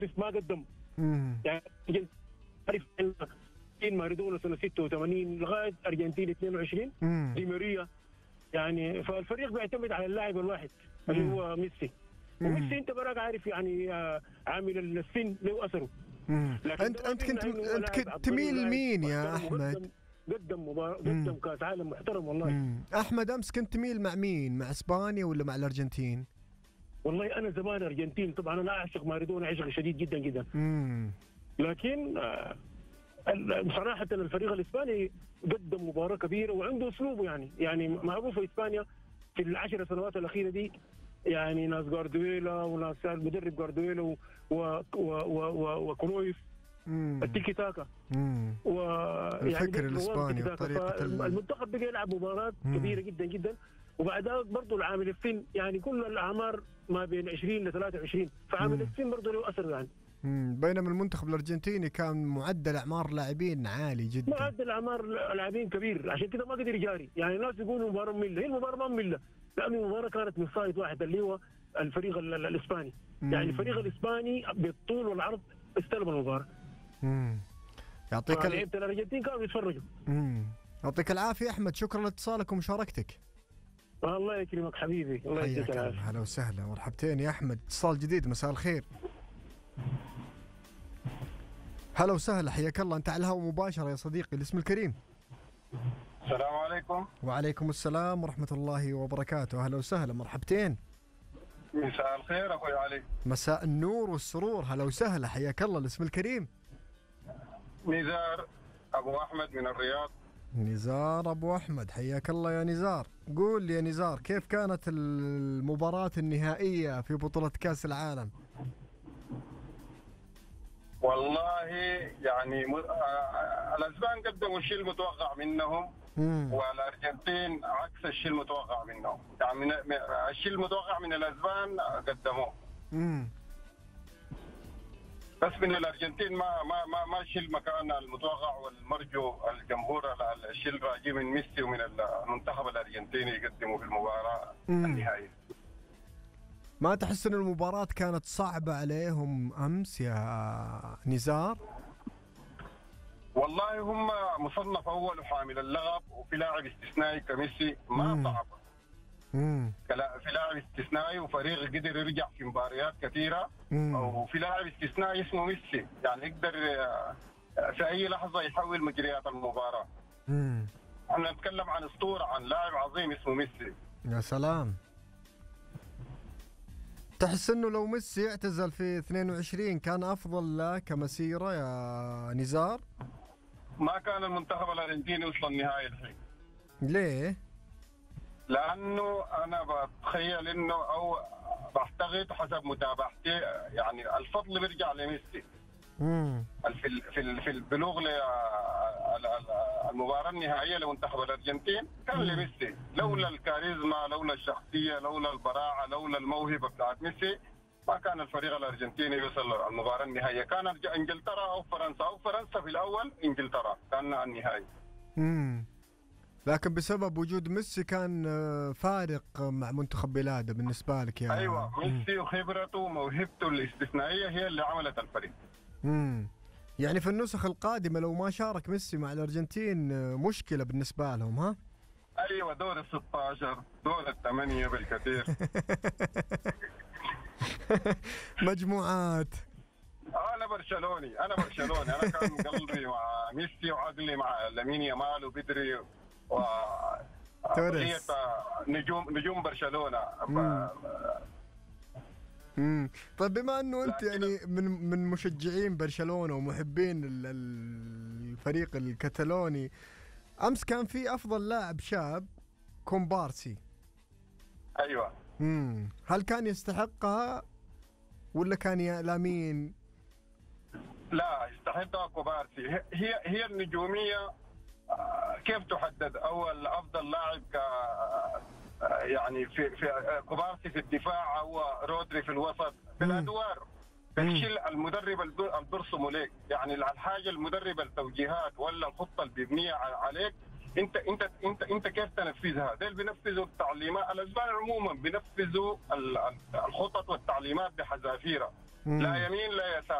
ما قدم يعني. عارف مارادونا سنه 86 لغايه ارجنتين 22 دي ماريا يعني. فالفريق بيعتمد على اللاعب الواحد اللي هو ميسي. وميسي انت براك عارف يعني عامل السن له اثره. انت كنت تميل مين يا احمد؟ قدم كاس عالم محترم والله. احمد امس كنت تميل مع مين؟ مع اسبانيا ولا مع الارجنتين؟ والله انا زمان ارجنتين طبعا، انا اعشق مارادونا عشق شديد جدا جدا. لكن صراحه الفريق الاسباني قدم مباراه كبيره وعنده اسلوبه يعني معروف في اسبانيا في ال10 سنوات الاخيره دي يعني ناس جوارديولا وناس المدرب جوارديولا وكرويف التيكي تاكا الفكر الاسباني وطريقه المنتخب بقى يلعب مباراه كبيره جدا جدا. وبعد ذلك برضه العامل السن يعني كل الاعمار ما بين 20 ل 23 فعامل السن برضه له اثر يعني. بينما المنتخب الارجنتيني كان معدل اعمار لاعبين عالي جدا. معدل اعمار لاعبين كبير عشان كده ما قدر يجاري يعني. الناس يقولوا مباراه ممله، هي المباراه ما ممله لانه المباراه كانت من صايد واحد اللي هو الفريق الاسباني. يعني الفريق الاسباني بالطول والعرض استلم المباراه. يعطيك لعيبه الارجنتين كانوا يتفرجوا. يعطيك العافيه احمد، شكرا لاتصالك ومشاركتك. الله يكرمك حبيبي، الله يديك العافيه. هلا وسهلا، مرحبتين يا احمد. اتصال جديد، مساء الخير. هلا وسهلا، حياك الله، انت على الهواء مباشره يا صديقي. الاسم الكريم. السلام عليكم. وعليكم السلام ورحمه الله وبركاته. هلا وسهلا، مرحبتين. مساء الخير اخوي علي. مساء النور والسرور، هلا وسهلا، حياك الله. الاسم الكريم. نزار ابو احمد من الرياض. نزار ابو احمد، حياك الله يا نزار. قول لي يا نزار، كيف كانت المباراة النهائية في بطولة كأس العالم؟ والله يعني الاسبان قدموا الشيء المتوقع منهم والارجنتين عكس الشيء المتوقع منهم. يعني الشيء المتوقع من الاسبان قدموه. بس من الارجنتين ما الشيء المكان المتوقع والمرجو الجمهور الشيء الراجي من ميسي ومن المنتخب الارجنتيني يقدموا في المباراة النهائية. ما تحس ان المباراة كانت صعبة عليهم امس يا نزار؟ والله هم مصنف اول وحامل اللقب وفي لاعب استثنائي كميسي ما صعب. في لاعب استثنائي وفريق قدر يرجع في مباريات كثيرة وفي لاعب استثنائي اسمه ميسي يعني يقدر في اي لحظة يحول مجريات المباراة. احنا نتكلم عن اسطورة، عن لاعب عظيم اسمه ميسي. يا سلام. تحس انه لو ميسي اعتزل في 22 كان افضل له كمسيرة يا نزار؟ ما كان المنتخب الارجنتيني وصل النهائي الحين. ليه؟ لانه انا بتخيل انه او بعتقد حسب متابعتي يعني الفضل بيرجع لميسي. في البلوغ المباراة النهائية لمنتخب الارجنتين كان لميسي. لولا الكاريزما، لولا الشخصية، لولا البراعة، لولا الموهبة بتاعت ميسي ما كان الفريق الارجنتيني يوصل المباراة النهائية. كان انجلترا او فرنسا في الاول، انجلترا كان النهائي. لكن بسبب وجود ميسي كان فارق مع منتخب بلاده بالنسبة لك يا ايوه، ميسي وخبرته وموهبته الاستثنائية هي اللي عملت الفريق. يعني في النسخ القادمة لو ما شارك ميسي مع الأرجنتين مشكلة بالنسبة لهم، ها؟ أيوة، دور ال16 دور ال8 بالكثير. مجموعات. أنا برشلوني أنا كان قلبي مع ميسي وعقلي مع لامين يامال وبدري وبقية نجوم برشلونة. طيب بما انه انت يعني من مشجعين برشلونة ومحبين الفريق الكتالوني، امس كان في افضل لاعب شاب كومبارسي. ايوه. هل كان يستحقها ولا كان لامين؟ لا، يستحقها كوبارسي. هي النجومية كيف تحدد؟ اول افضل لاعب يعني في كوبارسي في الدفاع او رودري في الوسط في الادوار. بالشيء المدرب اللي بيرسمه لك يعني الحاجه المدرب التوجيهات ولا الخطه المبنيه عليك انت كيف تنفذها؟ دول بينفذوا التعليمات. الاسبان عموما بينفذوا الخطط والتعليمات بحذافيرها. لا يمين لا يسار.